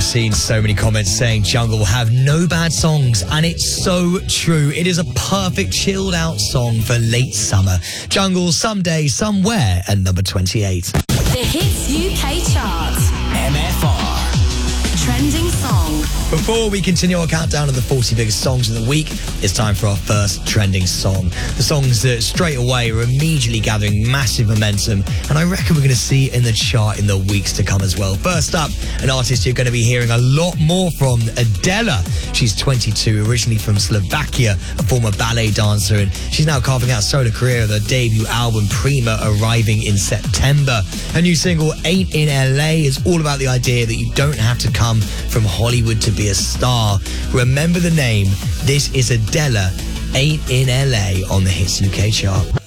seen so many comments saying Jungle have no bad songs, and it's so true. It is a perfect chilled out song for late summer. Jungle, Someday, Somewhere at number 28. The Hits UK chart. MFR. Trending song. Before we continue our countdown of the 40 biggest songs of the week, it's time for our first trending song. The songs that straight away are immediately gathering massive momentum, and I reckon we're going to see in the chart in the weeks to come as well. First up, an artist you're going to be hearing a lot more from, Adela. She's 22, originally from Slovakia, a former ballet dancer, and she's now carving out a solo career with her debut album Prima arriving in September. Her new single, Ain't in LA, is all about the idea that you don't have to come from Hollywood to be a star. Remember the name. This is Adela, Ain't in LA on the Hits UK chart.